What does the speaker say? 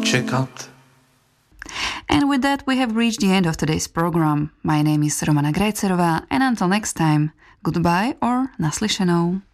čekat. And with that, we have reached the end of today's program. My name is Romana Grajcerová, and until next time, goodbye or naslyšenou.